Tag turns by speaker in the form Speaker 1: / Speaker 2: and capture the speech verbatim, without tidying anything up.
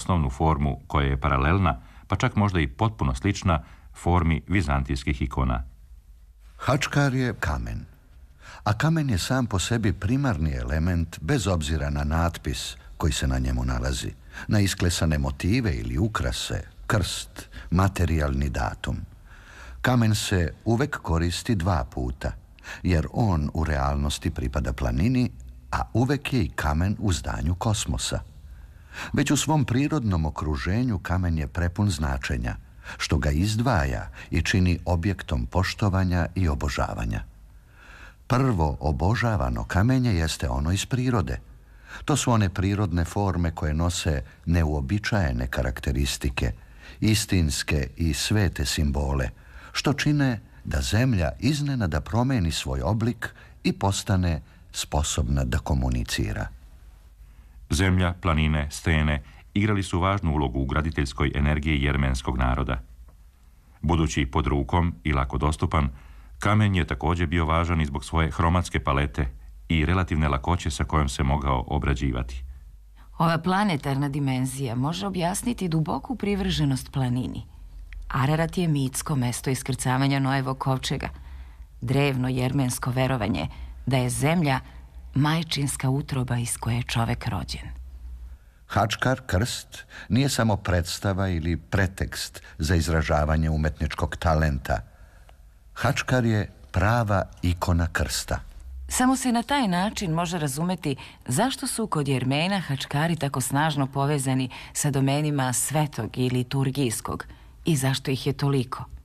Speaker 1: osnovnu formu koja je paralelna, pa čak možda i potpuno slična formi vizantijskih ikona.
Speaker 2: Hačkar je kamen, a kamen je sam po sebi primarni element bez obzira na natpis koji se na njemu nalazi, na isklesane motive ili ukrase, krst, materijalni datum. Kamen se uvek koristi dva puta, jer on u realnosti pripada planini, a uvek je i kamen u zdanju kosmosa. Već u svom prirodnom okruženju kamen je prepun značenja, što ga izdvaja i čini objektom poštovanja i obožavanja. Prvo obožavano kamenje jeste ono iz prirode. To su one prirodne forme koje nose neuobičajene karakteristike, istinske i svete simbole, što čine da zemlja iznenada promeni svoj oblik i postane sposobna da komunicira.
Speaker 1: Zemlja, planine, stene igrali su važnu ulogu u graditeljskoj energiji jermenskog naroda. Budući pod rukom i lako dostupan, kamen je također bio važan i zbog svoje hromatske palete i relativne lakoće sa kojom se mogao obrađivati.
Speaker 3: Ova planetarna dimenzija može objasniti duboku privrženost planini. Ararat je mitsko mesto iskrcavanja Noevog kovčega, drevno jermensko verovanje da je zemlja majčinska utroba iz koje je čovek rođen.
Speaker 2: Hačkar, krst, nije samo predstava ili pretekst za izražavanje umetničkog talenta. Hačkar je prava ikona krsta.
Speaker 3: Samo se na taj način može razumeti zašto su kod Jermena hačkari tako snažno povezani sa domenima svetog ili liturgijskog i zašto ih je toliko.